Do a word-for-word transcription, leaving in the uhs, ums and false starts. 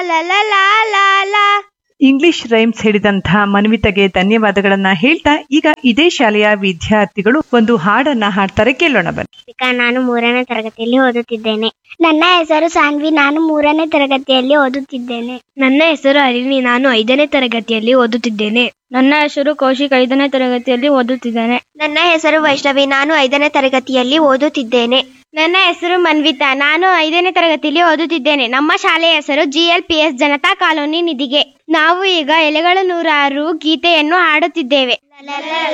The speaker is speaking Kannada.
ಲಾ ಲಾ ಲಾ ಲಾ ಲಾ. ಇಂಗ್ಲಿಷ್ ರೈಮ್ಸ್ ಹೇಳಿದಂತಹ ಮನ್ವಿತಗೆ ಧನ್ಯವಾದಗಳನ್ನ ಹೇಳ್ತಾ ಈಗ ಇದೇ ಶಾಲೆಯ ವಿದ್ಯಾರ್ಥಿಗಳು ಒಂದು ಹಾಡನ್ನ ಹಾಡ್ತಾರೆ, ಕೇಳೋಣ ಬನ್ನಿ. ನಾನು ಮೂರನೇ ತರಗತಿಯಲ್ಲಿ ಓದುತ್ತಿದ್ದೇನೆ. ನನ್ನ ಹೆಸರು ಸಾನ್ವಿ, ನಾನು ಮೂರನೇ ತರಗತಿಯಲ್ಲಿ ಓದುತ್ತಿದ್ದೇನೆ. ನನ್ನ ಹೆಸರು ಹರಿಣಿ, ನಾನು ಐದನೇ ತರಗತಿಯಲ್ಲಿ ಓದುತ್ತಿದ್ದೇನೆ. ನನ್ನ ಹೆಸರು ಕೌಶಿಕ್, ಐದನೇ ತರಗತಿಯಲ್ಲಿ ಓದುತ್ತಿದ್ದೇನೆ. ನನ್ನ ಹೆಸರು ವೈಷ್ಣವಿ, ನಾನು ಐದನೇ ತರಗತಿಯಲ್ಲಿ ಓದುತ್ತಿದ್ದೇನೆ. ನನ್ನ ಹೆಸರು ಮನ್ವಿತಾ, ನಾನು ಐದನೇ ತರಗತಿಯಲ್ಲಿ ಓದುತ್ತಿದ್ದೇನೆ. ನಮ್ಮ ಶಾಲೆಯ ಹೆಸರು G L P S Janata colony ನಿಧಿಗೆ. ನಾವು ಈಗ ಎಲೆಗಳು ನೂರಾರು ಗೀತೆಯನ್ನು ಹಾಡುತ್ತಿದ್ದೇವೆ.